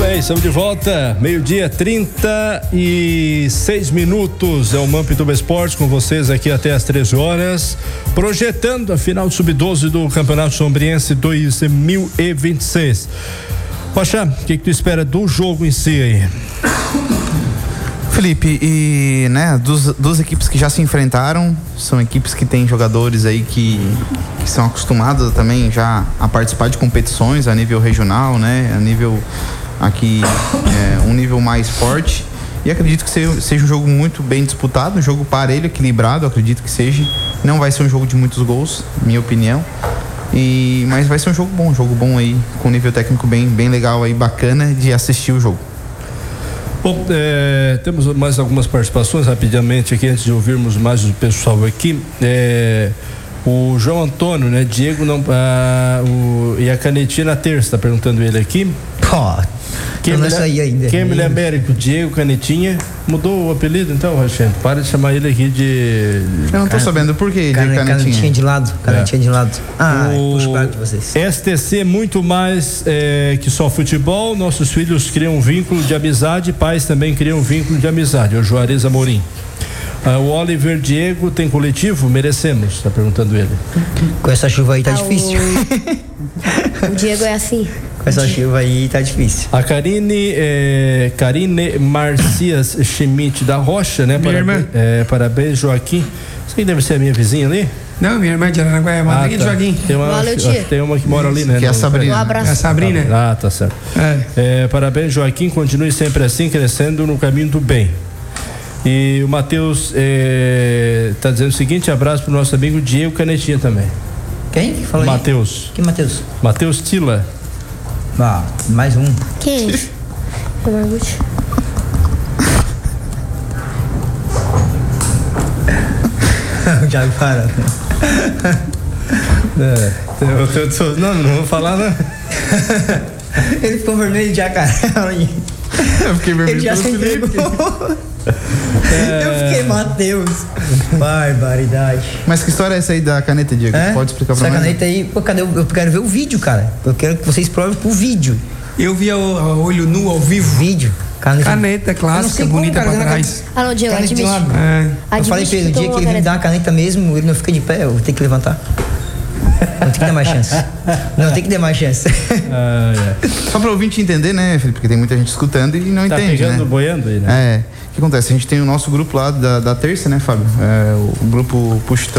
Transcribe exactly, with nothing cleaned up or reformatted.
É, estamos de volta, meio-dia, trinta e seis minutos. É o Mampituba Esportes com vocês aqui até às treze horas, projetando a final do sub doze do Campeonato Sombriense dois mil e vinte e seis. Poxa, o que, que tu espera do jogo em si aí? Felipe, e né, dos, duas equipes que já se enfrentaram, são equipes que têm jogadores aí que, que são acostumados também já a participar de competições a nível regional, né, a nível aqui, é, um nível mais forte, e acredito que seja, seja um jogo muito bem disputado, um jogo parelho, equilibrado, acredito que seja. Não vai ser um jogo de muitos gols, minha opinião, e, mas vai ser um jogo bom, um jogo bom aí, com um nível técnico bem, bem legal aí, bacana de assistir o jogo. Bom, é, temos mais algumas participações rapidamente aqui antes de ouvirmos mais o pessoal aqui. É, o João Antônio, né? Diego não, ah, o, e a canetinha na terça, tá perguntando ele aqui. Pô, quem não é isso aí ainda. Quem é Américo, Diego Canetinha. Mudou o apelido então, Rachel? Para de chamar ele aqui de. Eu não tô Can... sabendo por que Can... canetinha. Canetinha de lado, canetinha é. de lado. Ah, o... puxo para de vocês. S T C muito mais é, que só futebol. Nossos filhos criam um vínculo de amizade, pais também criam um vínculo de amizade. O Juarez Amorim. Ah, o Oliver Diego tem coletivo? Merecemos, tá perguntando ele. Com essa chuva aí tá ah, difícil. O... o Diego é assim. Com essa chuva aí tá difícil. A Karine, é, Karine Marcias Schmidt da Rocha, né? Minha Parabéns, irmã. É, parabéns, Joaquim. Isso aí deve ser a minha vizinha ali? Não, minha irmã de Aranaguá, é madrinha de Joaquim. Tem uma, Valeu, tia. tem uma que mora ali, né? Que é a Sabrina. Um abraço. É a Sabrina. Ah, tá certo. É. É, parabéns, Joaquim. Continue sempre assim, crescendo no caminho do bem. E o Matheus é, tá dizendo o seguinte: abraço pro nosso amigo Diego Canetinha também. Quem que falou? Matheus. Que Matheus? Matheus Tila. Ah, mais um. Quem? O Margucci. Já me para. É, eu, eu, eu, não, não vou falar, né? Ele ficou vermelho já, cara. Eu fiquei vermelho. Ele já se entregou. É... Eu fiquei, Matheus. Barbaridade. Mas que história é essa aí da caneta, Diego? É? Pode explicar pra essa nós? Essa caneta aí, pô, cadê? Eu, eu quero ver o vídeo, cara. Eu quero que vocês provem pro vídeo. Eu vi o olho nu ao vivo. Vídeo. Caneta, caneta clássica, bonita como, cara, pra trás. Alô, Diego, admite. É. Eu falei pra ele, o dia que ele me dá uma caneta mesmo, ele não fica de pé, eu vou ter que levantar. Não tem que dar mais chance. Não tem que dar mais chance. Ah, é. Só pra ouvinte entender, né, Felipe? Porque tem muita gente escutando e não tá entende, pegando, né? boiando aí, né? É. O que acontece? A gente tem o nosso grupo lá da, da terça, né, Fábio? É, o grupo Puxa